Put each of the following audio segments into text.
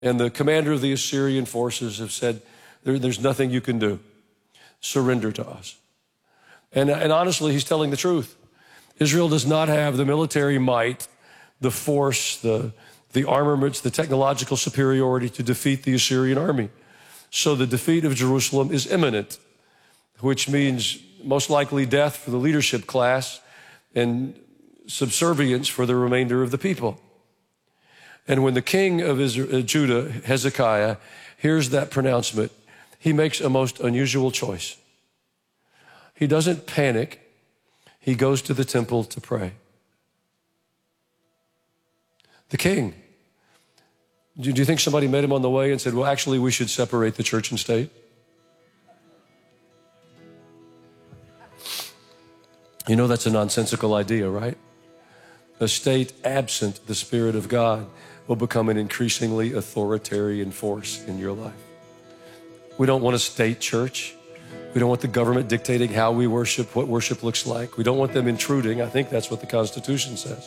And the commander of the Assyrian forces have said, there's nothing you can do. Surrender to us. And honestly, he's telling the truth. Israel does not have the military might, the force, the armaments, the technological superiority to defeat the Assyrian army. So the defeat of Jerusalem is imminent, which means most likely death for the leadership class and subservience for the remainder of the people. And when the king of Judah, Hezekiah, hears that pronouncement, he makes a most unusual choice. He doesn't panic. He goes to the temple to pray. The king. Do you think somebody met him on the way and said, well, actually, we should separate the church and state? You know that's a nonsensical idea, right? A state absent the Spirit of God will become an increasingly authoritarian force in your life. We don't want a state church. We don't want the government dictating how we worship, what worship looks like. We don't want them intruding. I think that's what the Constitution says.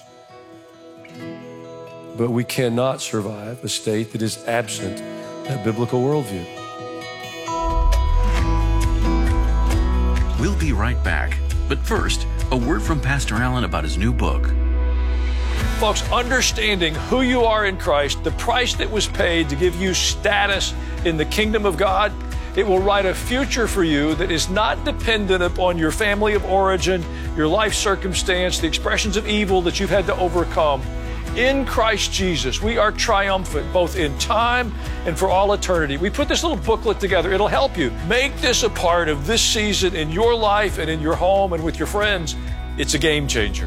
But we cannot survive a state that is absent that biblical worldview. We'll be right back. But first, a word from Pastor Allen about his new book. Folks, understanding who you are in Christ, the price that was paid to give you status in the kingdom of God, it will write a future for you that is not dependent upon your family of origin, your life circumstance, the expressions of evil that you've had to overcome. In Christ Jesus, we are triumphant both in time and for all eternity. We put this little booklet together. It'll help you. Make this a part of this season in your life and in your home and with your friends. It's a game changer.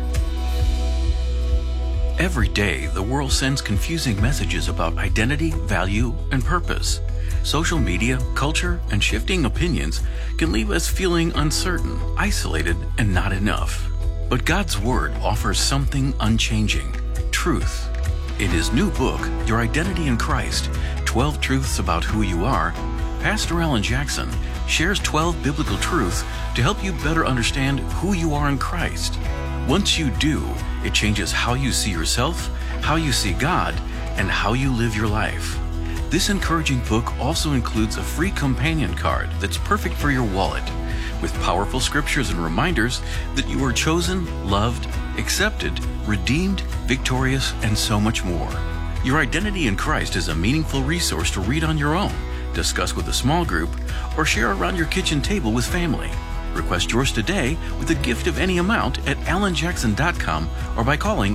Every day, the world sends confusing messages about identity, value, and purpose. Social media, culture, and shifting opinions can leave us feeling uncertain, isolated, and not enough. But God's Word offers something unchanging: truth. In his new book, Your Identity in Christ, 12 Truths About Who You Are, Pastor Alan Jackson shares 12 biblical truths to help you better understand who you are in Christ. Once you do, it changes how you see yourself, how you see God, and how you live your life. This encouraging book also includes a free companion card that's perfect for your wallet, with powerful scriptures and reminders that you are chosen, loved, accepted, redeemed, victorious, and so much more. Your Identity in Christ is a meaningful resource to read on your own, discuss with a small group, or share around your kitchen table with family. Request yours today with a gift of any amount at alanjackson.com or by calling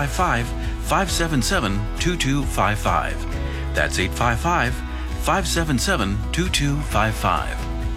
855-577-2255. That's 855-577-2255.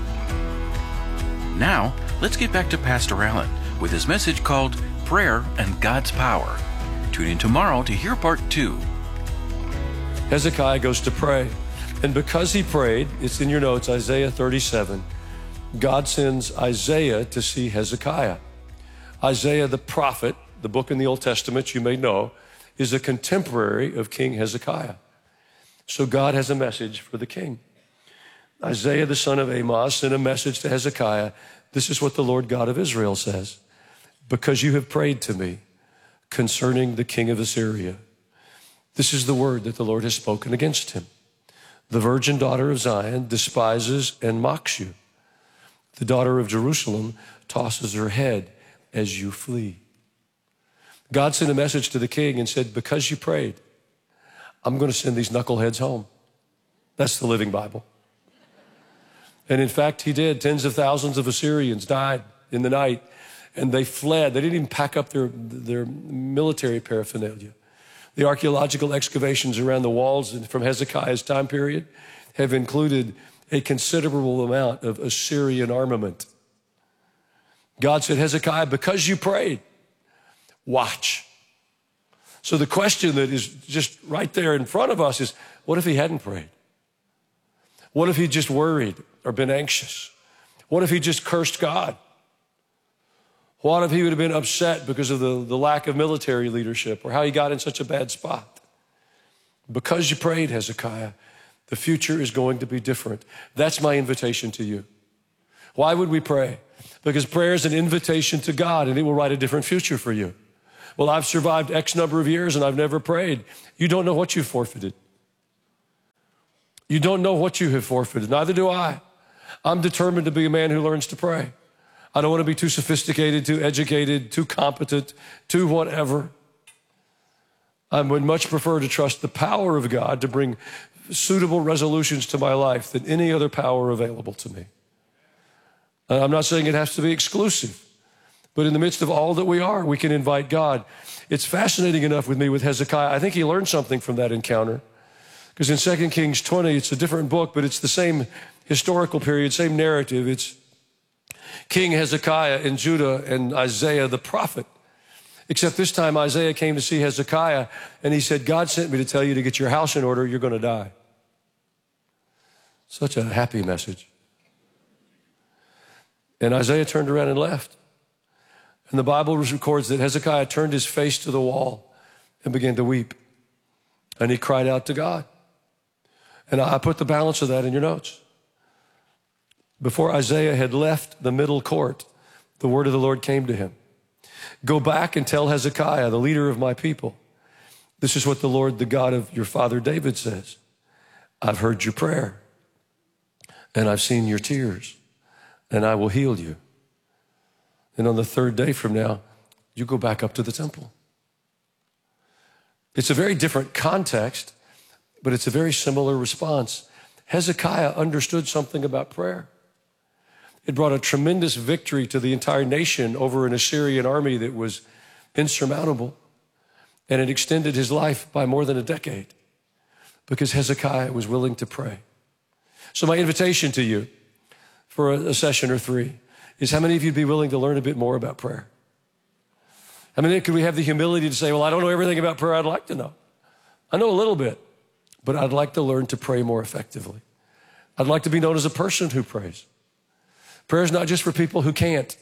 Now, let's get back to Pastor Allen with his message called Prayer and God's Power. Tune in tomorrow to hear part 2. Hezekiah goes to pray. And because he prayed, it's in your notes, Isaiah 37, God sends Isaiah to see Hezekiah. Isaiah the prophet, the book in the Old Testament you may know, is a contemporary of King Hezekiah. So God has a message for the king. Isaiah the son of Amoz sent a message to Hezekiah. This is what the Lord God of Israel says: because you have prayed to me concerning the king of Assyria, this is the word that the Lord has spoken against him. The virgin daughter of Zion despises and mocks you. The daughter of Jerusalem tosses her head as you flee. God sent a message to the king and said, because you prayed, I'm going to send these knuckleheads home. That's the Living Bible. And in fact, he did. Tens of thousands of Assyrians died in the night, and they fled. They didn't even pack up their military paraphernalia. The archaeological excavations around the walls from Hezekiah's time period have included a considerable amount of Assyrian armament. God said, Hezekiah, because you prayed, watch. So the question that is just right there in front of us is, what if he hadn't prayed? What if he just worried or been anxious? What if he just cursed God? What if he would have been upset because of the lack of military leadership or how he got in such a bad spot? Because you prayed, Hezekiah, the future is going to be different. That's my invitation to you. Why would we pray? Because prayer is an invitation to God, and it will write a different future for you. Well, I've survived X number of years and I've never prayed. You don't know what you forfeited. You don't know what you have forfeited. Neither do I. I'm determined to be a man who learns to pray. I don't want to be too sophisticated, too educated, too competent, too whatever. I would much prefer to trust the power of God to bring suitable resolutions to my life than any other power available to me. I'm not saying it has to be exclusive, but in the midst of all that we are, we can invite God. It's fascinating enough with me with Hezekiah. I think he learned something from that encounter, because in 2 Kings 20, it's a different book, but it's the same historical period, same narrative. It's King Hezekiah in Judah and Isaiah the prophet. Except this time Isaiah came to see Hezekiah and he said, God sent me to tell you to get your house in order, you're going to die. Such a happy message. And Isaiah turned around and left. And the Bible records that Hezekiah turned his face to the wall and began to weep. And he cried out to God. And I put the balance of that in your notes. Before Isaiah had left the middle court, the word of the Lord came to him. Go back and tell Hezekiah, the leader of my people, this is what the Lord, the God of your father David says. I've heard your prayer, and I've seen your tears, and I will heal you. And on the third day from now, you go back up to the temple. It's a very different context, but it's a very similar response. Hezekiah understood something about prayer. It brought a tremendous victory to the entire nation over an Assyrian army that was insurmountable. And it extended his life by more than a decade because Hezekiah was willing to pray. So my invitation to you for a session or three is, how many of you would be willing to learn a bit more about prayer? How many could we have the humility to say, well, I don't know everything about prayer I'd like to know. I know a little bit, but I'd like to learn to pray more effectively. I'd like to be known as a person who prays. Prayer is not just for people who can't.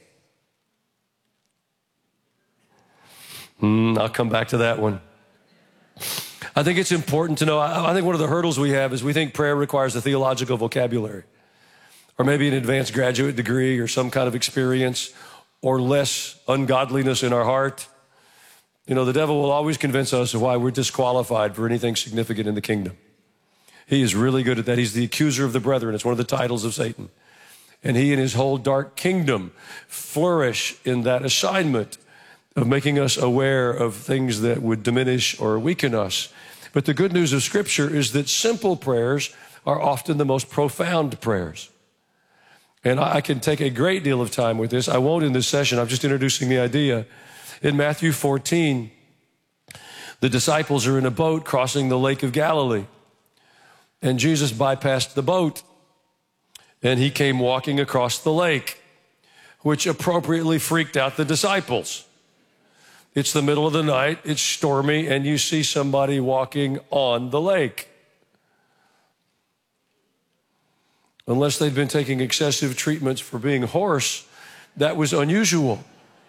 I'll come back to that one. I think it's important to know, I think one of the hurdles we have is we think prayer requires a theological vocabulary, or maybe an advanced graduate degree or some kind of experience, or less ungodliness in our heart. You know, the devil will always convince us of why we're disqualified for anything significant in the kingdom. He is really good at that. He's the accuser of the brethren. It's one of the titles of Satan. And he and his whole dark kingdom flourish in that assignment of making us aware of things that would diminish or weaken us. But the good news of Scripture is that simple prayers are often the most profound prayers. And I can take a great deal of time with this. I won't in this session. I'm just introducing the idea. In Matthew 14, the disciples are in a boat crossing the Lake of Galilee. And Jesus bypassed the boat. And he came walking across the lake, which appropriately freaked out the disciples. It's the middle of the night, it's stormy, and you see somebody walking on the lake. Unless they'd been taking excessive treatments for being hoarse, that was unusual.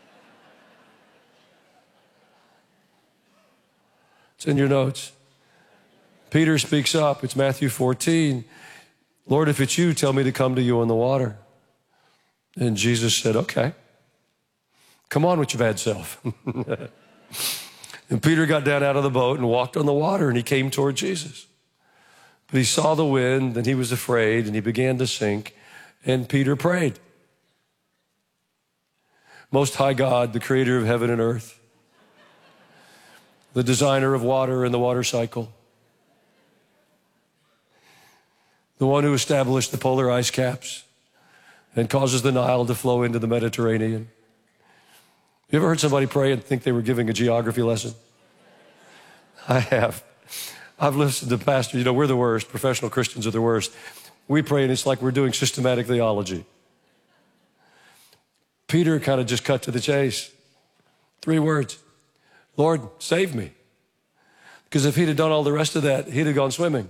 It's in your notes. Peter speaks up. It's Matthew 14. Lord, if it's you, tell me to come to you on the water. And Jesus said, okay, come on with your bad self. And Peter got down out of the boat and walked on the water, and he came toward Jesus. But he saw the wind, and he was afraid, and he began to sink, and Peter prayed. Most high God, the creator of heaven and earth, the designer of water and the water cycle, the one who established the polar ice caps and causes the Nile to flow into the Mediterranean. You ever heard somebody pray and think they were giving a geography lesson? I have. I've listened to pastors. You know, we're the worst. Professional Christians are the worst. We pray and it's like we're doing systematic theology. Peter kind of just cut to the chase. 3 words. Lord, save me. Because if he'd have done all the rest of that, he'd have gone swimming.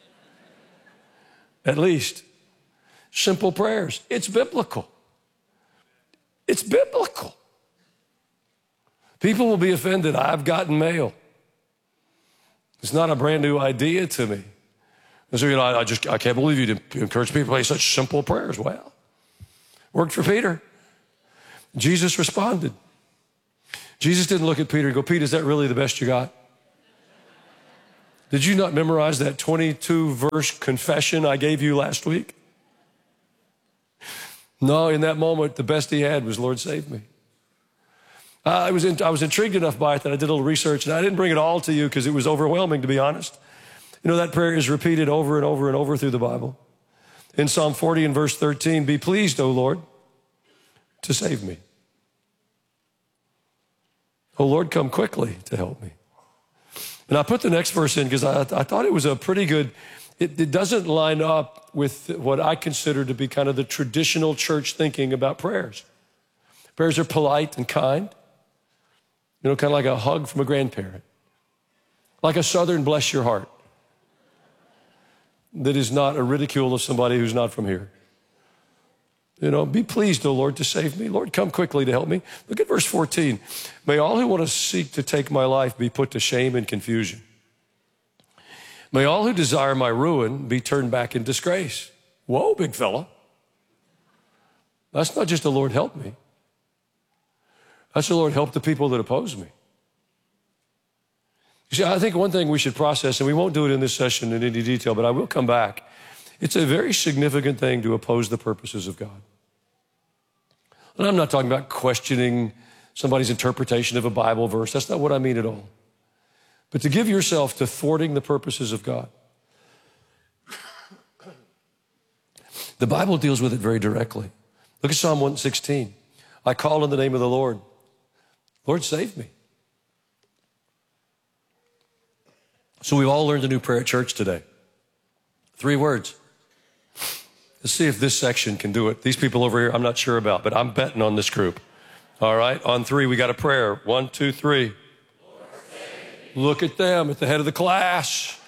At least. Simple prayers. It's biblical. It's biblical. People will be offended. I've gotten mail. It's not a brand new idea to me. And so, you know, I can't believe you to encourage people to pray such simple prayers. Well, worked for Peter. Jesus responded. Jesus didn't look at Peter and go, Pete, is that really the best you got? Did you not memorize that 22-verse confession I gave you last week? No, in that moment, the best he had was, Lord, save me. I was intrigued enough by it that I did a little research, and I didn't bring it all to you because it was overwhelming, to be honest. You know, that prayer is repeated over and over and over through the Bible. In Psalm 40 and verse 13, be pleased, O Lord, to save me. O Lord, come quickly to help me. And I put the next verse in because I thought it was a pretty good, it doesn't line up with what I consider to be kind of the traditional church thinking about prayers. Prayers are polite and kind, you know, kind of like a hug from a grandparent, like a Southern bless your heart that is not a ridicule of somebody who's not from here. You know, be pleased, O Lord, to save me. Lord, come quickly to help me. Look at verse 14. May all who want to seek to take my life be put to shame and confusion. May all who desire my ruin be turned back in disgrace. Whoa, big fella. That's not just the Lord help me. That's the Lord help the people that oppose me. You see, I think one thing we should process, and we won't do it in this session in any detail, but I will come back. It's a very significant thing to oppose the purposes of God. And I'm not talking about questioning somebody's interpretation of a Bible verse. That's not what I mean at all. But to give yourself to thwarting the purposes of God. The Bible deals with it very directly. Look at Psalm 116. I call in the name of the Lord. Lord, save me. So we've all learned a new prayer at church today. 3 words. Let's see if this section can do it. These people over here, I'm not sure about, but I'm betting on this group. All right, on 3, we got a prayer. 1, 2, 3. Look at them at the head of the class.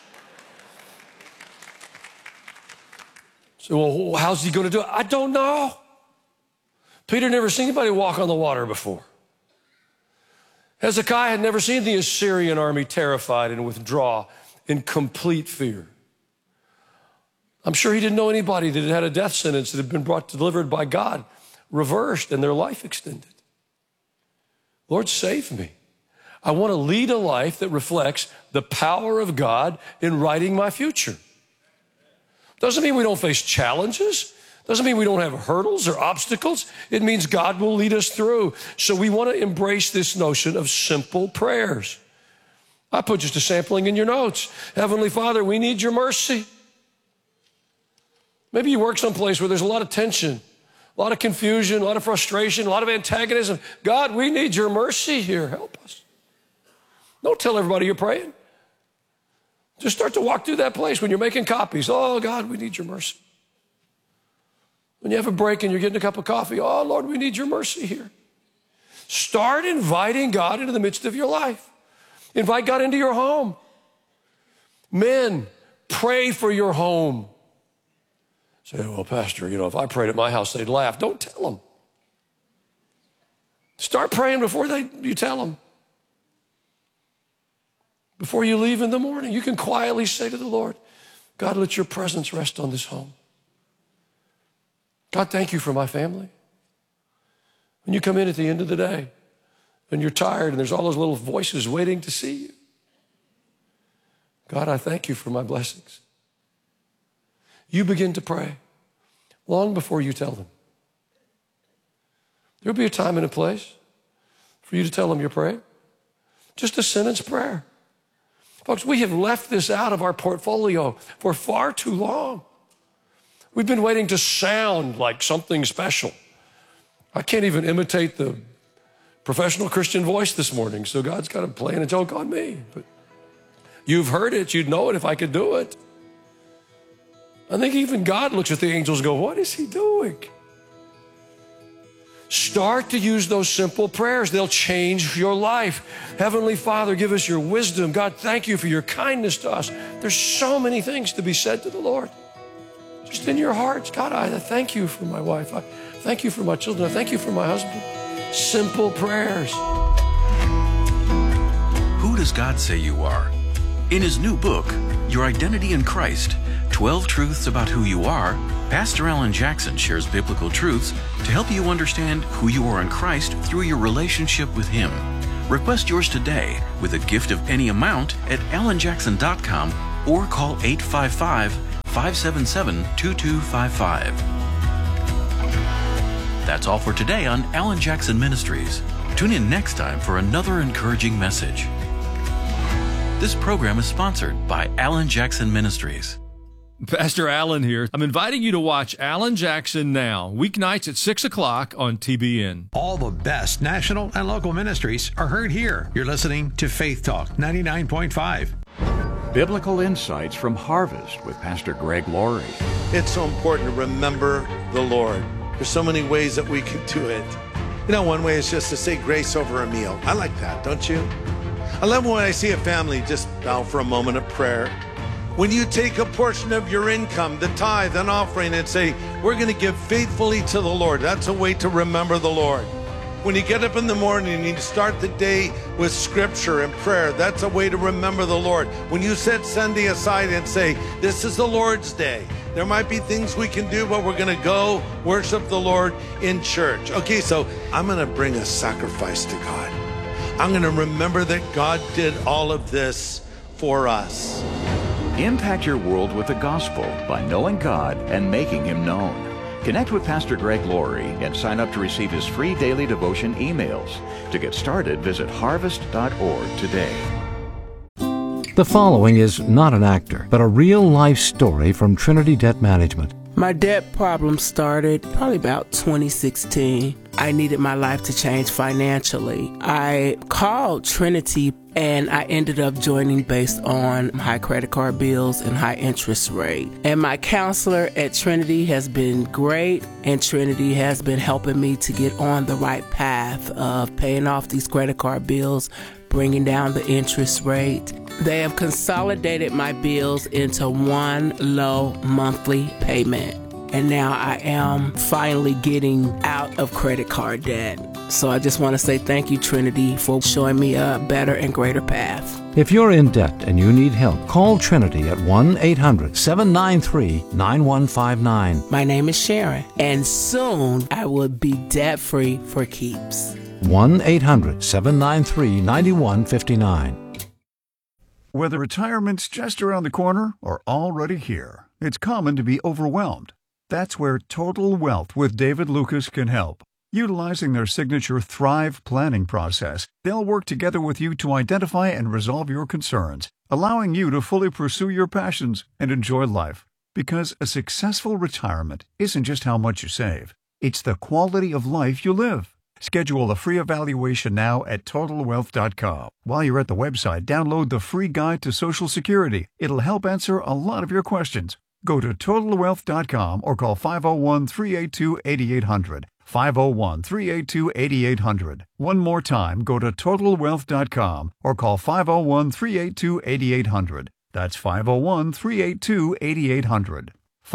So, well, how's he going to do it? I don't know. Peter never seen anybody walk on the water before. Hezekiah had never seen the Assyrian army terrified and withdraw in complete fear. I'm sure he didn't know anybody that had had a death sentence that had been delivered by God, reversed, and their life extended. Lord, save me. I want to lead a life that reflects the power of God in writing my future. Doesn't mean we don't face challenges. Doesn't mean we don't have hurdles or obstacles. It means God will lead us through. So we want to embrace this notion of simple prayers. I put just a sampling in your notes. Heavenly Father, we need your mercy. Maybe you work someplace where there's a lot of tension, a lot of confusion, a lot of frustration, a lot of antagonism. God, we need your mercy here. Help us. Don't tell everybody you're praying. Just start to walk through that place when you're making copies. Oh, God, we need your mercy. When you have a break and you're getting a cup of coffee, oh, Lord, we need your mercy here. Start inviting God into the midst of your life. Invite God into your home. Men, pray for your home. Say, well, Pastor, you know, if I prayed at my house, they'd laugh. Don't tell them. Start praying before you tell them. Before you leave in the morning, you can quietly say to the Lord, God, let your presence rest on this home. God, thank you for my family. When you come in at the end of the day and you're tired and there's all those little voices waiting to see you, God, I thank you for my blessings. You begin to pray long before you tell them. There'll be a time and a place for you to tell them you're praying. Just a sentence prayer. Folks, we have left this out of our portfolio for far too long. We've been waiting to sound like something special. I can't even imitate the professional Christian voice this morning, so God's got to play a joke on me. But you've heard it. You'd know it if I could do it. I think even God looks at the angels and goes, what is he doing? Start to use those simple prayers. They'll change your life. Heavenly Father, give us your wisdom. God, thank you for your kindness to us. There's so many things to be said to the Lord. Just in your hearts. God, I thank you for my wife. I thank you for my children. I thank you for my husband. Simple prayers. Who does God say you are? In his new book, Your Identity in Christ, 12 Truths About Who You Are, Pastor Alan Jackson shares biblical truths to help you understand who you are in Christ through your relationship with him. Request yours today with a gift of any amount at alanjackson.com or call 855-577-2255. That's all for today on Alan Jackson Ministries. Tune in next time for another encouraging message. This program is sponsored by Alan Jackson Ministries. Pastor Alan here. I'm inviting you to watch Alan Jackson Now, weeknights at 6 o'clock on TBN. All the best national and local ministries are heard here. You're listening to Faith Talk 99.5. Biblical insights from Harvest with Pastor Greg Laurie. It's so important to remember the Lord. There's so many ways that we can do it. You know, one way is just to say grace over a meal. I like that, don't you? I love when I see a family just bow for a moment of prayer. When you take a portion of your income, the tithe and offering, and say, we're going to give faithfully to the Lord. That's a way to remember the Lord. When you get up in the morning and you start the day with scripture and prayer, that's a way to remember the Lord. When you set Sunday aside and say, this is the Lord's day. There might be things we can do, but we're going to go worship the Lord in church. Okay, so I'm going to bring a sacrifice to God. I'm going to remember that God did all of this for us. Impact your world with the gospel by knowing God and making Him known. Connect with Pastor Greg Laurie and sign up to receive his free daily devotion emails. To get started, visit harvest.org today. The following is not an actor, but a real-life story from Trinity Debt Management. My debt problem started probably about 2016. I needed my life to change financially. I called Trinity and I ended up joining based on high credit card bills and high interest rate. And my counselor at Trinity has been great, and Trinity has been helping me to get on the right path of paying off these credit card bills, bringing down the interest rate. They have consolidated my bills into one low monthly payment. And now I am finally getting out of credit card debt. So I just want to say thank you, Trinity, for showing me a better and greater path. If you're in debt and you need help, call Trinity at 1-800-793-9159. My name is Sharon, and soon I will be debt-free for keeps. 1-800-793-9159. Whether retirement's just around the corner or already here, it's common to be overwhelmed. That's where Total Wealth with David Lucas can help. Utilizing their signature Thrive planning process, they'll work together with you to identify and resolve your concerns, allowing you to fully pursue your passions and enjoy life. Because a successful retirement isn't just how much you save, it's the quality of life you live. Schedule a free evaluation now at TotalWealth.com. While you're at the website, download the free guide to Social Security. It'll help answer a lot of your questions. Go to TotalWealth.com or call 501-382-8800. 501-382-8800. One more time, go to TotalWealth.com or call 501-382-8800. That's 501-382-8800.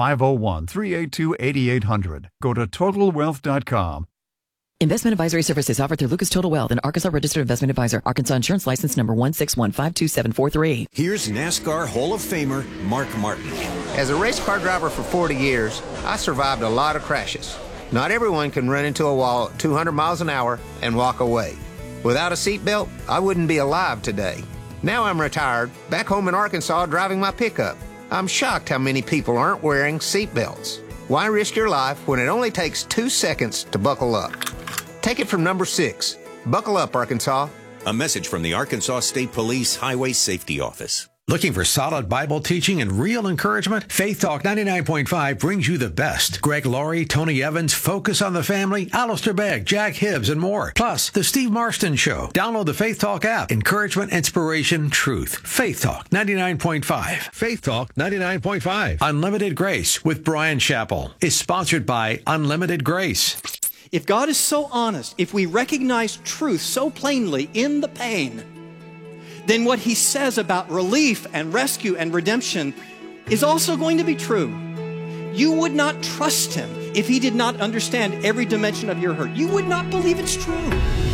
501-382-8800. Go to TotalWealth.com. Investment advisory services offered through Lucas Total Wealth, an Arkansas registered investment advisor. Arkansas Insurance License number 161527443. Here's NASCAR Hall of Famer Mark Martin. As a race car driver for 40 years, I survived a lot of crashes. Not everyone can run into a wall at 200 miles an hour and walk away. Without a seatbelt, I wouldn't be alive today. Now I'm retired, back home in Arkansas driving my pickup. I'm shocked how many people aren't wearing seatbelts. Why risk your life when it only takes 2 seconds to buckle up? Take it from number 6. Buckle up, Arkansas. A message from the Arkansas State Police Highway Safety Office. Looking for solid Bible teaching and real encouragement? Faith Talk 99.5 brings you the best. Greg Laurie, Tony Evans, Focus on the Family, Alistair Begg, Jack Hibbs, and more. Plus, The Steve Marston Show. Download the Faith Talk app. Encouragement, inspiration, truth. Faith Talk 99.5. Faith Talk 99.5. Unlimited Grace with Brian Chappell is sponsored by Unlimited Grace. If God is so honest, if we recognize truth so plainly in the pain, then what He says about relief and rescue and redemption is also going to be true. You would not trust Him if He did not understand every dimension of your hurt. You would not believe it's true.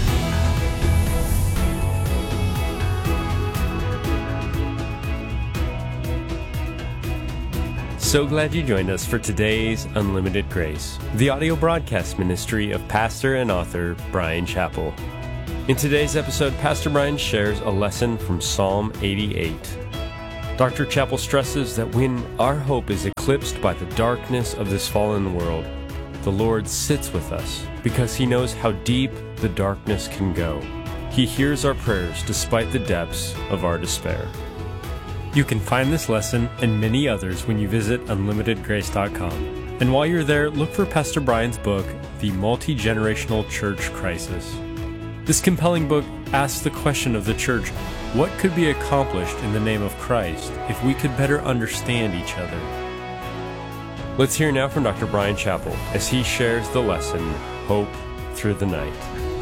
So glad you joined us for today's Unlimited Grace, the audio broadcast ministry of pastor and author Brian Chappell. In today's episode, Pastor Brian shares a lesson from Psalm 88. Dr. Chappell stresses that when our hope is eclipsed by the darkness of this fallen world, the Lord sits with us because He knows how deep the darkness can go. He hears our prayers despite the depths of our despair. You can find this lesson and many others when you visit unlimitedgrace.com. And while you're there, look for Pastor Brian's book, The Multi-Generational Church Crisis. This compelling book asks the question of the church, what could be accomplished in the name of Christ if we could better understand each other? Let's hear now from Dr. Brian Chappell as he shares the lesson, Hope Through the Night.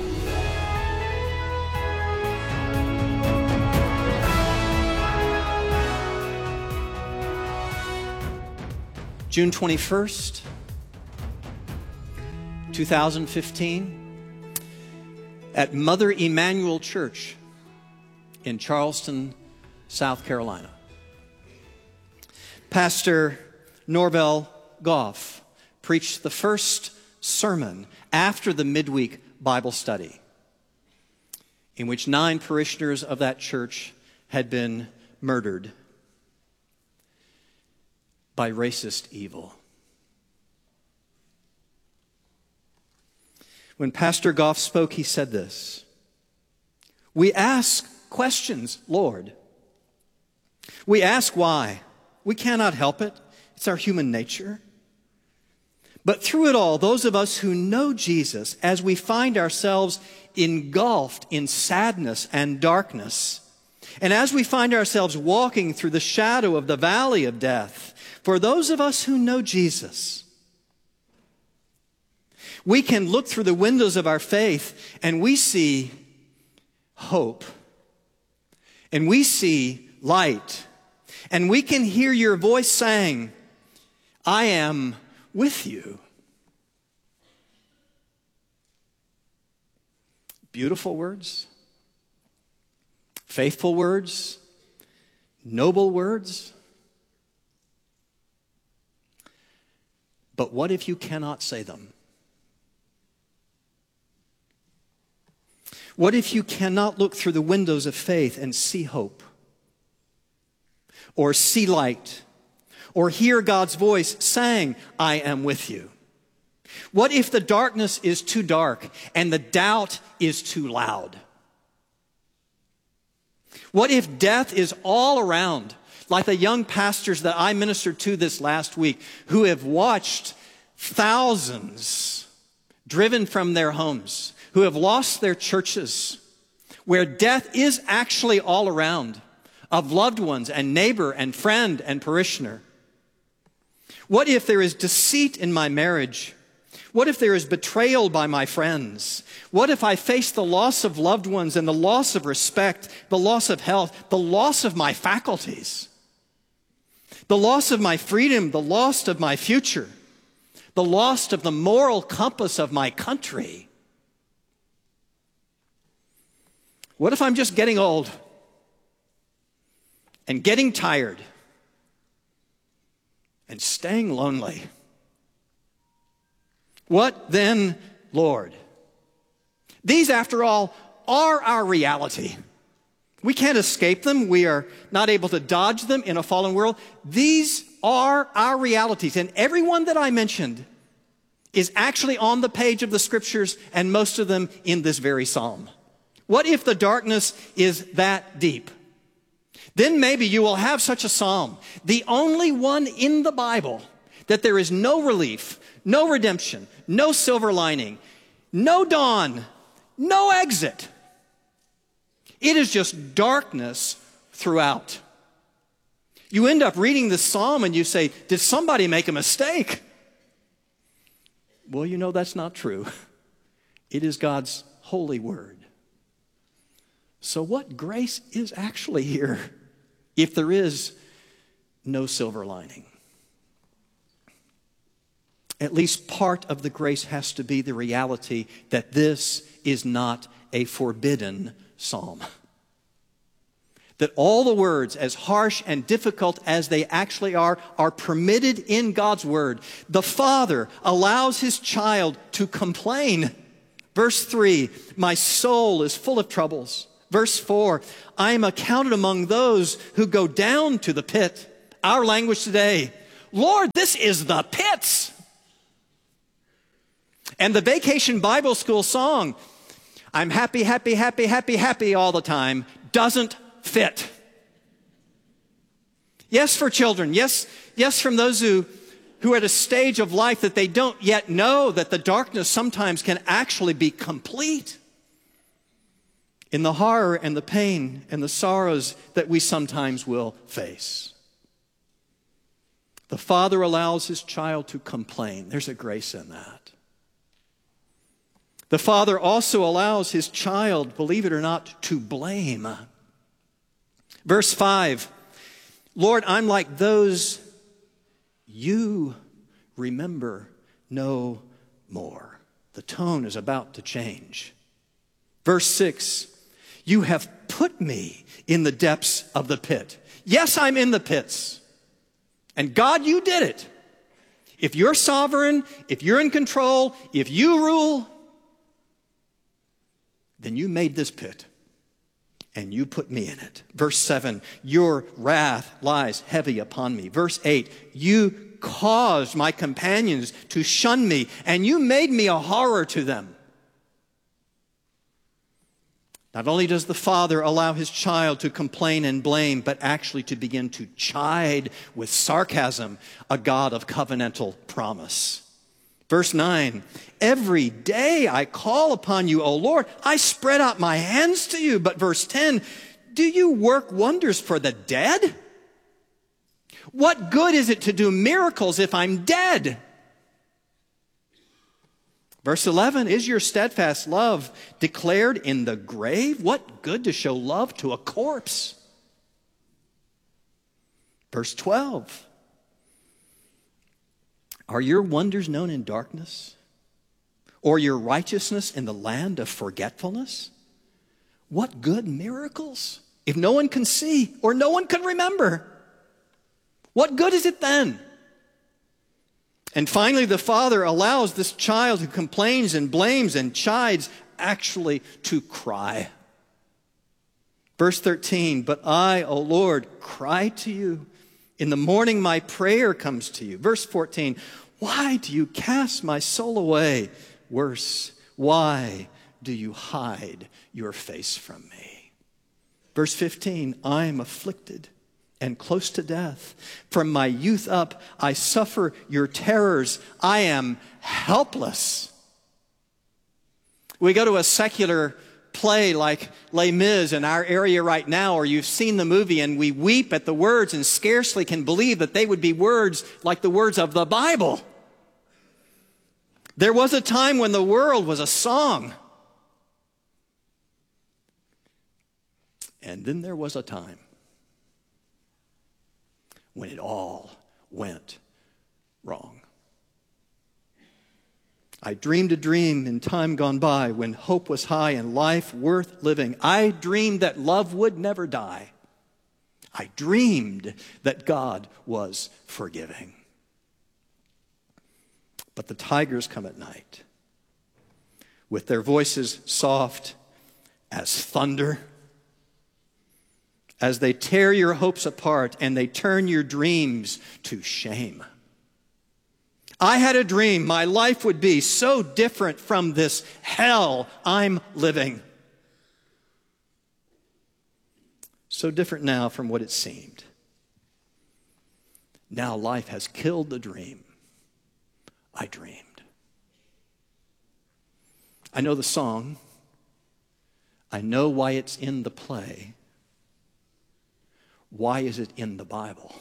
June 21st, 2015. At Mother Emanuel Church in Charleston, South Carolina. Pastor Norvell Goff preached the first sermon after the midweek Bible study, in which 9 parishioners of that church had been murdered by racist evil. When Pastor Goff spoke, he said this: "We ask questions, Lord. We ask why. We cannot help it. It's our human nature. But through it all, those of us who know Jesus, as we find ourselves engulfed in sadness and darkness, and as we find ourselves walking through the shadow of the valley of death, for those of us who know Jesus, we can look through the windows of our faith and we see hope. And we see light. And we can hear your voice saying, I am with you." Beautiful words. Faithful words. Noble words. But what if you cannot say them? What if you cannot look through the windows of faith and see hope, or see light, or hear God's voice saying, I am with you? What if the darkness is too dark and the doubt is too loud? What if death is all around, like the young pastors that I ministered to this last week, who have watched thousands driven from their homes, who have lost their churches, where death is actually all around, of loved ones and neighbor and friend and parishioner? What if there is deceit in my marriage? What if there is betrayal by my friends? What if I face the loss of loved ones and the loss of respect, the loss of health, the loss of my faculties, the loss of my freedom, the loss of my future, the loss of the moral compass of my country? What if I'm just getting old and getting tired and staying lonely? What then, Lord? These, after all, are our reality. We can't escape them. We are not able to dodge them in a fallen world. These are our realities. And every one that I mentioned is actually on the page of the Scriptures, and most of them in this very psalm. What if the darkness is that deep? Then maybe you will have such a psalm, the only one in the Bible that there is no relief, no redemption, no silver lining, no dawn, no exit. It is just darkness throughout. You end up reading this psalm and you say, did somebody make a mistake? Well, you know that's not true. It is God's holy word. So what grace is actually here if there is no silver lining? At least part of the grace has to be the reality that this is not a forbidden psalm. That all the words, as harsh and difficult as they actually are permitted in God's word. The Father allows His child to complain Verse 3, my soul is full of troubles. Verse 4, I am accounted among those who go down to the pit. Our language today, Lord, this is the pits. And the Vacation Bible School song, I'm happy, happy, happy, happy, happy all the time, doesn't fit. Yes, for children. Yes, from those who are at a stage of life that they don't yet know that the darkness sometimes can actually be complete in the horror and the pain and the sorrows that we sometimes will face. The Father allows His child to complain. There's a grace in that. The Father also allows His child, believe it or not, to blame. Verse 5, Lord, I'm like those you remember no more. The tone is about to change. Verse 6, you have put me in the depths of the pit. Yes, I'm in the pits. And God, you did it. If you're sovereign, if you're in control, if you rule, then you made this pit and you put me in it. Verse 7, your wrath lies heavy upon me. Verse 8, you caused my companions to shun me and you made me a horror to them. Not only does the Father allow His child to complain and blame, but actually to begin to chide with sarcasm a God of covenantal promise. Verse 9, every day I call upon you, O Lord. I spread out my hands to you. But verse 10, do you work wonders for the dead? What good is it to do miracles if I'm dead? Verse 11, is your steadfast love declared in the grave? What good to show love to a corpse? Verse 12, are your wonders known in darkness? Or your righteousness in the land of forgetfulness? What good miracles if no one can see or no one can remember? What good is it then? And finally, the Father allows this child who complains and blames and chides actually to cry. Verse 13, but I, O Lord, cry to you. In the morning my prayer comes to you. Verse 14, why do you cast my soul away? Worse, why do you hide your face from me? Verse 15, I am afflicted and close to death. From my youth up, I suffer your terrors. I am helpless. We go to a secular play like Les Mis in our area right now, or you've seen the movie, and we weep at the words and scarcely can believe that they would be words like the words of the Bible. There was a time when the world was a song. And then there was a time when it all went wrong. I dreamed a dream in time gone by when hope was high and life worth living. I dreamed that love would never die. I dreamed that God was forgiving. But the tigers come at night with their voices soft as thunder, as they tear your hopes apart and they turn your dreams to shame. I had a dream my life would be so different from this hell I'm living. So different now from what it seemed. Now life has killed the dream I dreamed. I know the song. I know why it's in the play. Why is it in the Bible?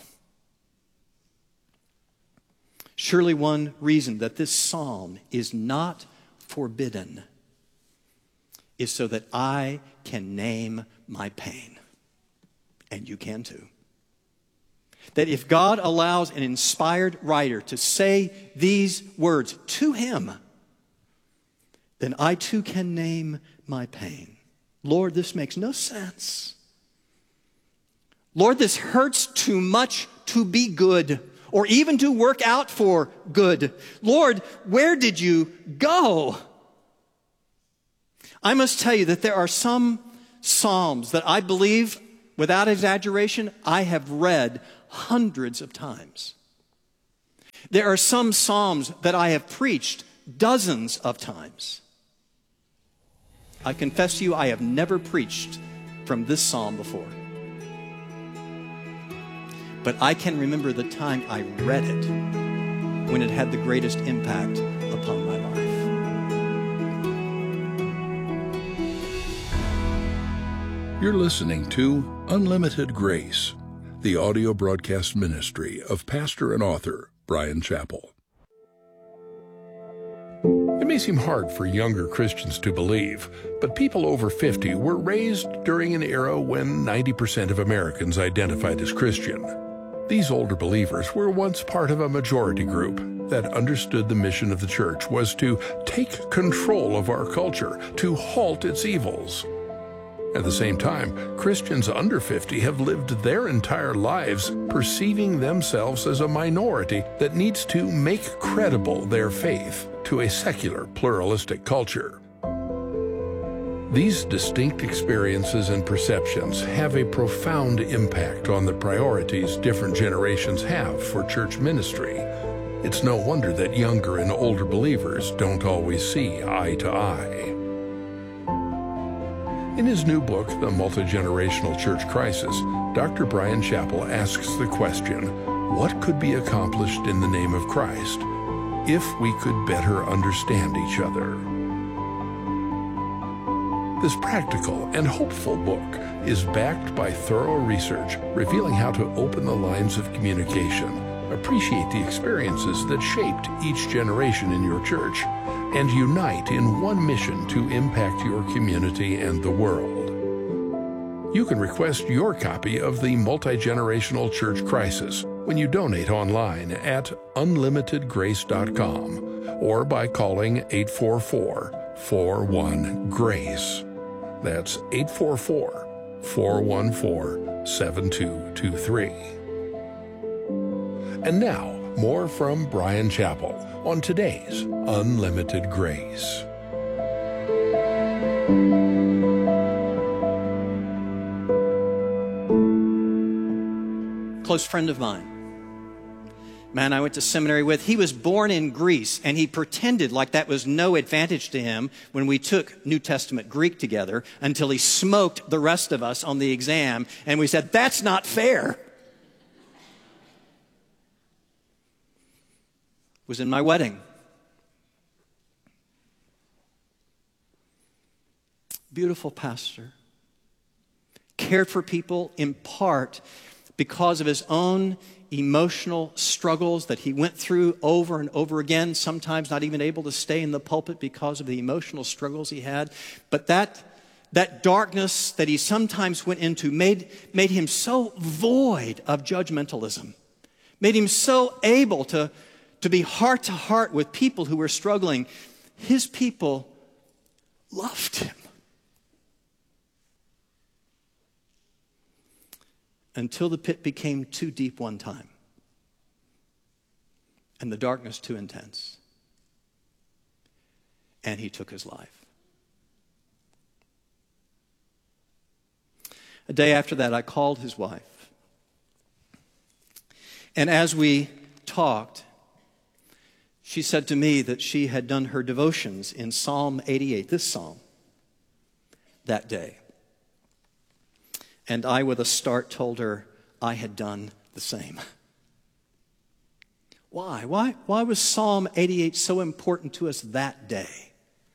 Surely one reason that this psalm is not forbidden is so that I can name my pain. And you can too. That if God allows an inspired writer to say these words to him, then I too can name my pain. Lord, this makes no sense. Lord, this hurts too much to be good or even to work out for good. Lord, where did you go? I must tell you that there are some Psalms that I believe, without exaggeration, I have read hundreds of times. There are some Psalms that I have preached dozens of times. I confess to you, I have never preached from this Psalm before. But I can remember the time I read it when it had the greatest impact upon my life. You're listening to Unlimited Grace, the audio broadcast ministry of pastor and author Bryan Chapell. It may seem hard for younger Christians to believe, but people over 50 were raised during an era when 90% of Americans identified as Christian. These older believers were once part of a majority group that understood the mission of the church was to take control of our culture, to halt its evils. At the same time, Christians under 50 have lived their entire lives perceiving themselves as a minority that needs to make credible their faith to a secular, pluralistic culture. These distinct experiences and perceptions have a profound impact on the priorities different generations have for church ministry. It's no wonder that younger and older believers don't always see eye to eye. In his new book, The Multigenerational Church Crisis, Dr. Bryan Chapell asks the question, what could be accomplished in the name of Christ if we could better understand each other? This practical and hopeful book is backed by thorough research revealing how to open the lines of communication, appreciate the experiences that shaped each generation in your church, and unite in one mission to impact your community and the world. You can request your copy of The Multigenerational Church Crisis when you donate online at unlimitedgrace.com or by calling 844-41-GRACE. That's 844-414-7223. And now, more from Bryan Chapell on today's Unlimited Grace. Close friend of mine, man I went to seminary with, he was born in Greece, and he pretended like that was no advantage to him when we took New Testament Greek together until he smoked the rest of us on the exam, and we said, that's not fair. Was in my wedding. Beautiful pastor. Cared for people in part because of his own emotional struggles that he went through over and over again, sometimes not even able to stay in the pulpit because of the emotional struggles he had. But that darkness that he sometimes went into made him so void of judgmentalism, made him so able to be heart to heart with people who were struggling. His people loved him. Until the pit became too deep one time and the darkness too intense. And he took his life. A day after that, I called his wife. And as we talked, she said to me that she had done her devotions in Psalm 88, this psalm, that day. And I, with a start, told her I had done the same. Why? Why was Psalm 88 so important to us that day?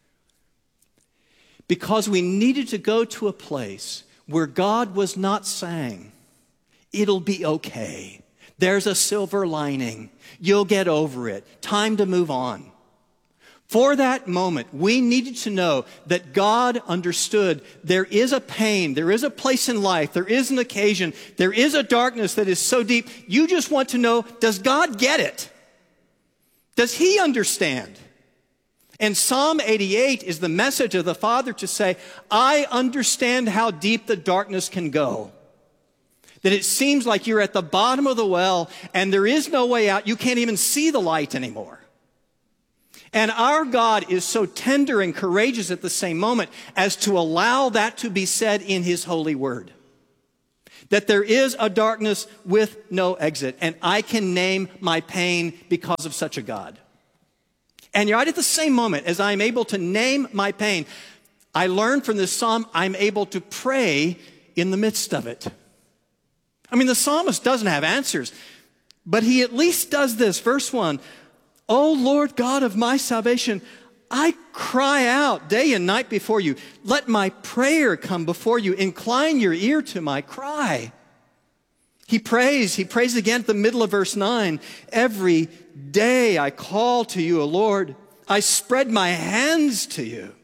Because we needed to go to a place where God was not saying, it'll be okay. There's a silver lining. You'll get over it. Time to move on. For that moment, we needed to know that God understood there is a pain, there is a place in life, there is an occasion, there is a darkness that is so deep. You just want to know, does God get it? Does He understand? And Psalm 88 is the message of the Father to say, I understand how deep the darkness can go. That it seems like you're at the bottom of the well and there is no way out. You can't even see the light anymore. And our God is so tender and courageous at the same moment as to allow that to be said in his holy word. That there is a darkness with no exit, and I can name my pain because of such a God. And right at the same moment as I'm able to name my pain, I learn from this psalm I'm able to pray in the midst of it. I mean, the psalmist doesn't have answers, but he at least does this. Verse 1, O Lord God of my salvation, I cry out day and night before you. Let my prayer come before you. Incline your ear to my cry. He prays again at the middle of verse 9. Every day I call to you, O Lord. I spread my hands to you.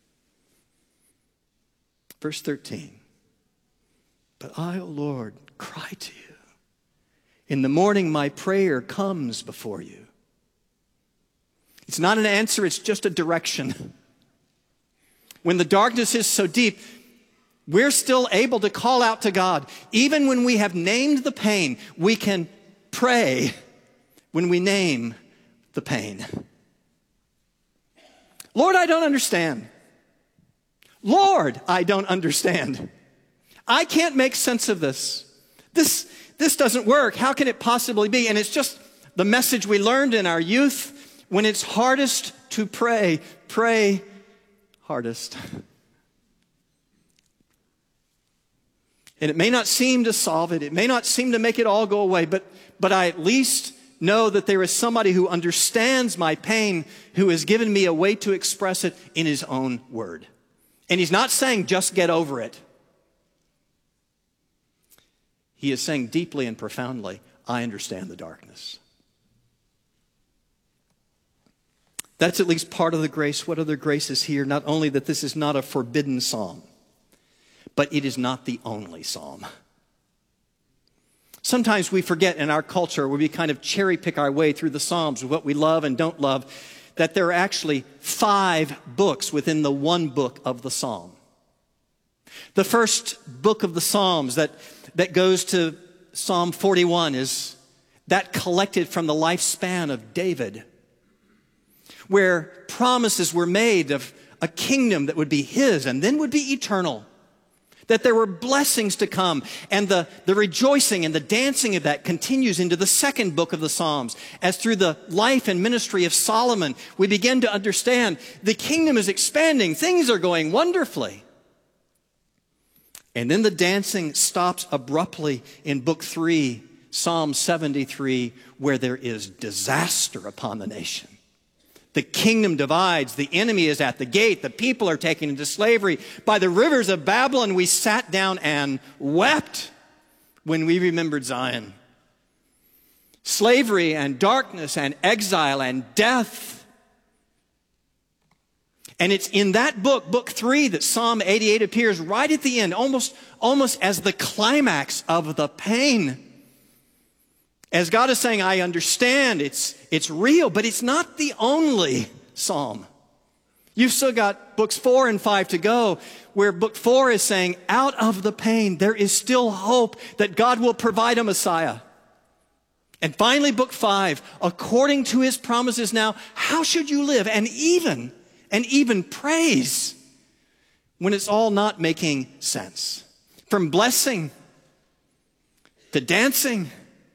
Verse 13. But I, O Lord, cry to you. In the morning my prayer comes before you. It's not an answer, it's just a direction. When the darkness is so deep, we're still able to call out to God. Even when we have named the pain, we can pray when we name the pain. Lord, I don't understand. Lord, I don't understand. I can't make sense of this. This doesn't work. How can it possibly be? And it's just the message we learned in our youth. When it's hardest to pray, pray hardest. And it may not seem to solve it. It may not seem to make it all go away, but I at least know that there is somebody who understands my pain, who has given me a way to express it in his own word. And he's not saying just get over it. He is saying deeply and profoundly, I understand the darkness. That's at least part of the grace. What other grace is here? Not only that this is not a forbidden psalm, but it is not the only psalm. Sometimes we forget in our culture, where we kind of cherry pick our way through the Psalms with what we love and don't love, that there are actually 5 books within the one book of the Psalm. The first book of the Psalms that goes to Psalm 41 is that collected from the lifespan of David, where promises were made of a kingdom that would be his and then would be eternal, that there were blessings to come, and the rejoicing and the dancing of that continues into the second book of the Psalms, as through the life and ministry of Solomon, we begin to understand the kingdom is expanding, things are going wonderfully. And then the dancing stops abruptly in book 3, Psalm 73, where there is disaster upon the nation. The kingdom divides. The enemy is at the gate. The people are taken into slavery. By the rivers of Babylon, we sat down and wept when we remembered Zion. Slavery and darkness and exile and death. And it's in that book, book 3, that Psalm 88 appears right at the end, almost as the climax of the pain. As God is saying, I understand, it's real, but it's not the only psalm. You've still got books 4 and 5 to go, where book 4 is saying, out of the pain, there is still hope that God will provide a Messiah. And finally, book 5, according to his promises now, how should you live? And even praise when it's all not making sense. From blessing to dancing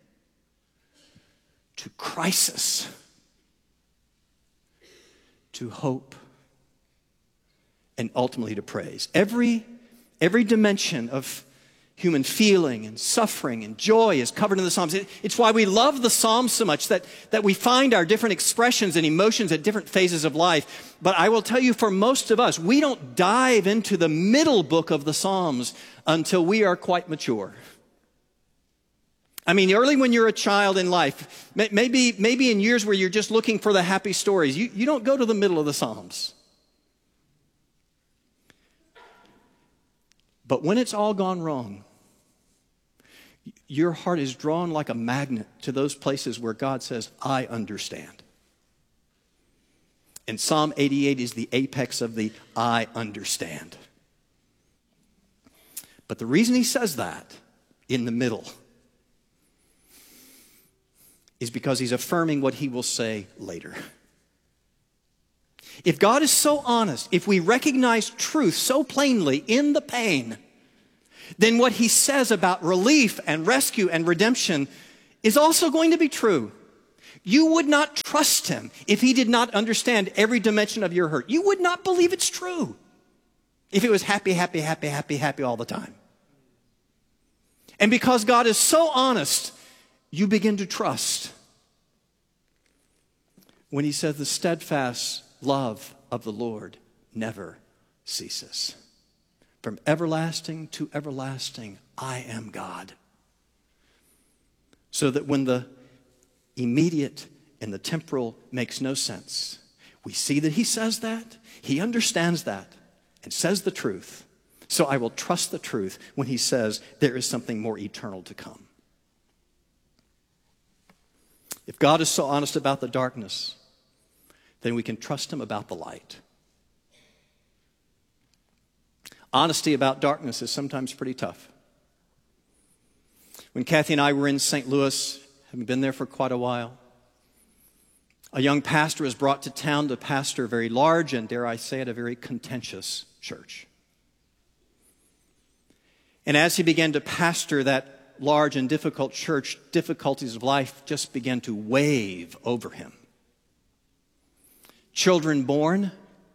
to crisis, to hope, and ultimately to praise. Every dimension of human feeling and suffering and joy is covered in the Psalms. It's why we love the Psalms so much, that we find our different expressions and emotions at different phases of life. But I will tell you, for most of us, we don't dive into the middle book of the Psalms until we are quite mature. I mean, early when you're a child in life, maybe in years where you're just looking for the happy stories, you don't go to the middle of the Psalms. But when it's all gone wrong, your heart is drawn like a magnet to those places where God says, I understand. And Psalm 88 is the apex of the I understand. But the reason he says that in the middle is because he's affirming what he will say later. If God is so honest, if we recognize truth so plainly in the pain, then what he says about relief and rescue and redemption is also going to be true. You would not trust him if he did not understand every dimension of your hurt. You would not believe it's true if it was happy, happy, happy, happy, happy all the time. And because God is so honest, you begin to trust when he says the steadfast love of the Lord never ceases. From everlasting to everlasting, I am God. So that when the immediate and the temporal makes no sense, we see that he says that, he understands that, and says the truth. So I will trust the truth when he says there is something more eternal to come. If God is so honest about the darkness, then we can trust him about the light. Honesty about darkness is sometimes pretty tough. When Kathy and I were in St. Louis, having been there for quite a while, a young pastor was brought to town to pastor a very large and, dare I say it, a very contentious church. And as he began to pastor that large and difficult church, difficulties of life just began to wave over him. Children born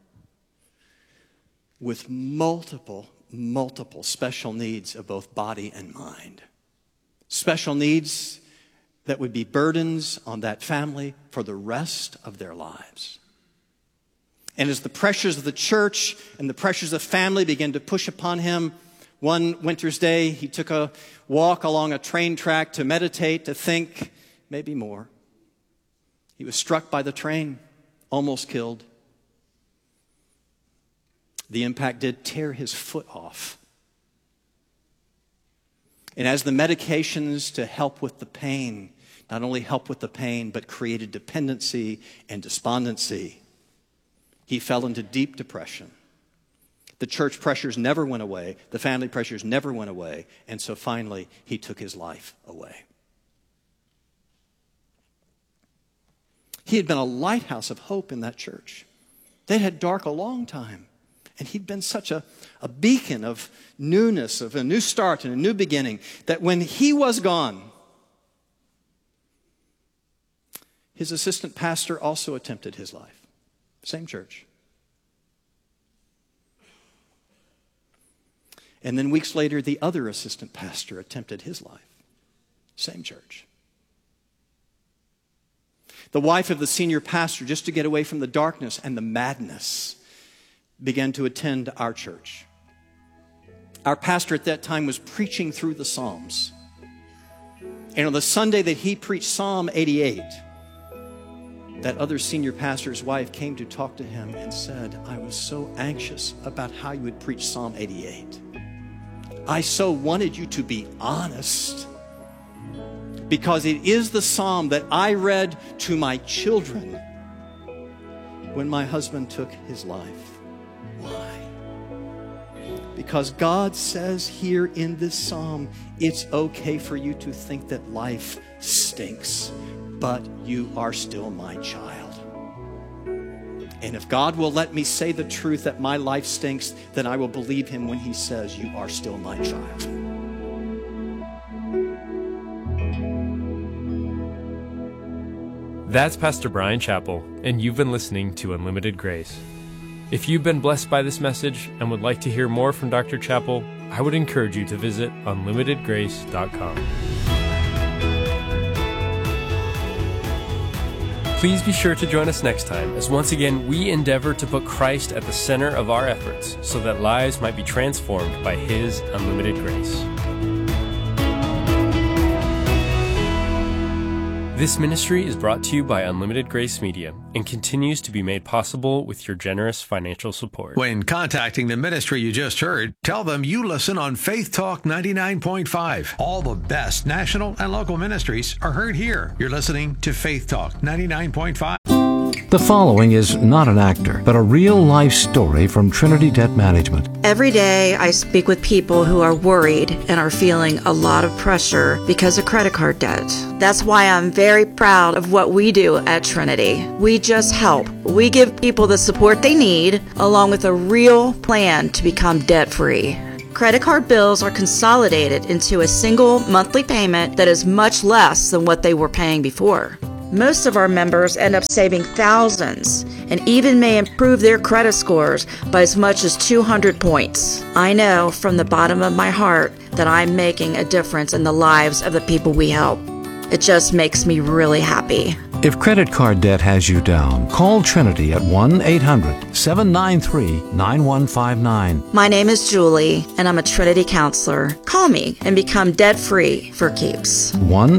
with multiple special needs of both body and mind. Special needs that would be burdens on that family for the rest of their lives. And as the pressures of the church and the pressures of family began to push upon him, one winter's day, he took a walk along a train track to meditate, to think, maybe more. He was struck by the train, almost killed. The impact did tear his foot off. And as the medications to help with the pain, not only helped with the pain, but created dependency and despondency, he fell into deep depression. The church pressures never went away. The family pressures never went away. And so finally, he took his life away. He had been a lighthouse of hope in that church. They'd had dark a long time. And he'd been such a beacon of newness, of a new start and a new beginning, that when he was gone, his assistant pastor also attempted his life. Same church. And then weeks later, the other assistant pastor attempted his life. Same church. The wife of the senior pastor, just to get away from the darkness and the madness, began to attend our church. Our pastor at that time was preaching through the Psalms. And on the Sunday that he preached Psalm 88, that other senior pastor's wife came to talk to him and said, I was so anxious about how you would preach Psalm 88. I so wanted you to be honest, because it is the psalm that I read to my children when my husband took his life. Why? Because God says here in this psalm, it's okay for you to think that life stinks, but you are still my child. And if God will let me say the truth that my life stinks, then I will believe him when he says, you are still my child. That's Pastor Bryan Chapell, and you've been listening to Unlimited Grace. If you've been blessed by this message and would like to hear more from Dr. Chapell, I would encourage you to visit unlimitedgrace.com. Please be sure to join us next time, as once again we endeavor to put Christ at the center of our efforts so that lives might be transformed by his unlimited grace. This ministry is brought to you by Unlimited Grace Media and continues to be made possible with your generous financial support. When contacting the ministry you just heard, tell them you listen on Faith Talk 99.5. All the best national and local ministries are heard here. You're listening to Faith Talk 99.5. The following is not an actor, but a real-life story from Trinity Debt Management. Every day I speak with people who are worried and are feeling a lot of pressure because of credit card debt. That's why I'm very proud of what we do at Trinity. We just help. We give people the support they need, along with a real plan to become debt-free. Credit card bills are consolidated into a single monthly payment that is much less than what they were paying before. Most of our members end up saving thousands and even may improve their credit scores by as much as 200 points. I know from the bottom of my heart that I'm making a difference in the lives of the people we help. It just makes me really happy. If credit card debt has you down, call Trinity at 1-800-793-9159. My name is Julie, and I'm a Trinity counselor. Call me and become debt-free for keeps.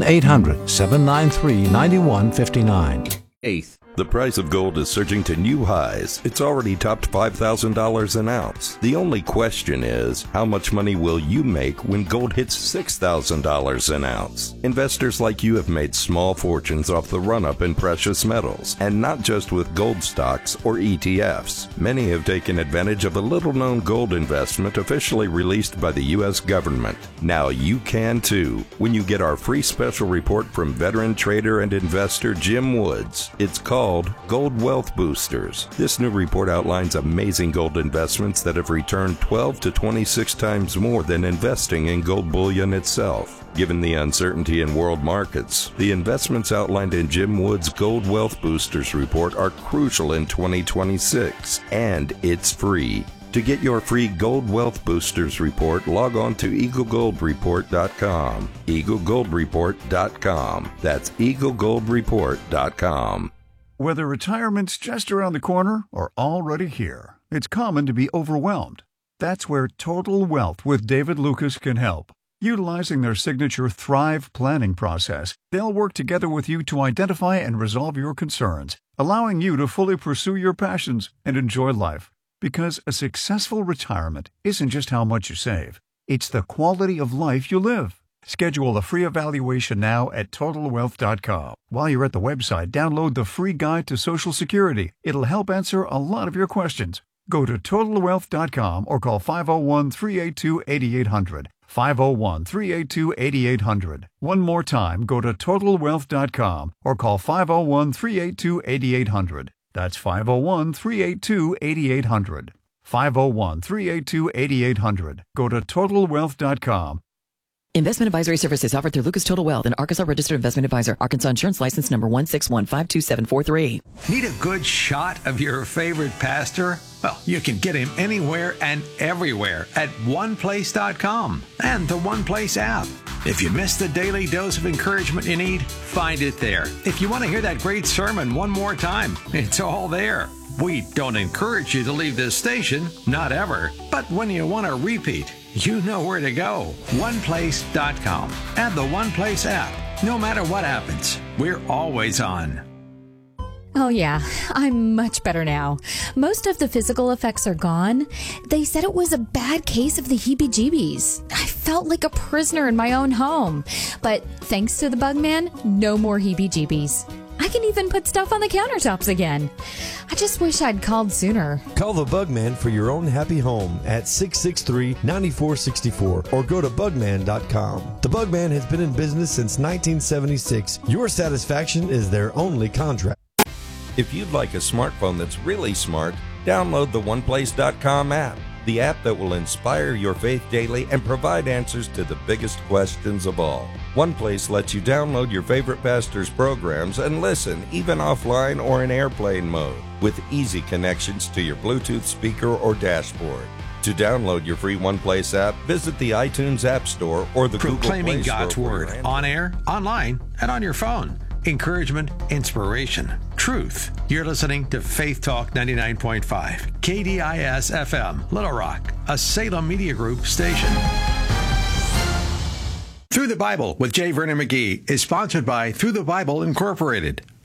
1-800-793-9159. Eighth. The price of gold is surging to new highs. It's already topped $5,000 an ounce. The only question is, how much money will you make when gold hits $6,000 an ounce? Investors like you have made small fortunes off the run-up in precious metals, and not just with gold stocks or ETFs. Many have taken advantage of a little-known gold investment officially released by the U.S. government. Now you can too, when you get our free special report from veteran trader and investor Jim Woods. It's called Gold Wealth Boosters. This new report outlines amazing gold investments that have returned 12 to 26 times more than investing in gold bullion itself. Given the uncertainty in world markets, the investments outlined in Jim Woods' Gold Wealth Boosters report are crucial in 2026, and it's free. To get your free Gold Wealth Boosters report, log on to EagleGoldReport.com. EagleGoldReport.com. That's EagleGoldReport.com. Whether retirement's just around the corner or already here, it's common to be overwhelmed. That's where Total Wealth with David Lucas can help. Utilizing their signature Thrive planning process, they'll work together with you to identify and resolve your concerns, allowing you to fully pursue your passions and enjoy life. Because a successful retirement isn't just how much you save, it's the quality of life you live. Schedule a free evaluation now at TotalWealth.com. While you're at the website, download the free guide to Social Security. It'll help answer a lot of your questions. Go to TotalWealth.com or call 501-382-8800. 501-382-8800. One more time, go to TotalWealth.com or call 501-382-8800. That's 501-382-8800. 501-382-8800. Go to TotalWealth.com. Investment advisory services offered through Lucas Total Wealth, an Arkansas registered investment advisor. Arkansas Insurance License Number 161527743. Need a good shot of your favorite pastor? Well, you can get him anywhere and everywhere at OnePlace.com and the OnePlace app. If you missed the daily dose of encouragement you need, find it there. If you want to hear that great sermon one more time, it's all there. We don't encourage you to leave this station, not ever. But when you want to repeat, you know where to go. OnePlace.com and the OnePlace app. No matter what happens, we're always on. Oh yeah, I'm much better now. Most of the physical effects are gone. They said it was a bad case of the heebie-jeebies. I felt like a prisoner in my own home. But thanks to the Bugman, no more heebie-jeebies. I can even put stuff on the countertops again. I just wish I'd called sooner. Call the Bugman for your own happy home at 663-9464 or go to Bugman.com. The Bugman has been in business since 1976. Your satisfaction is their only contract. If you'd like a smartphone that's really smart, download the OnePlace.com app, the app that will inspire your faith daily and provide answers to the biggest questions of all. OnePlace lets you download your favorite pastor's programs and listen, even offline or in airplane mode, with easy connections to your Bluetooth speaker or dashboard. To download your free OnePlace app, visit the iTunes App Store or the Google Play Store. Proclaiming God's Word on air, online, and on your phone. Encouragement, inspiration, truth. You're listening to Faith Talk 99.5, KDIS FM, Little Rock, a Salem Media Group station. Through the Bible with J. Vernon McGee is sponsored by Through the Bible Incorporated.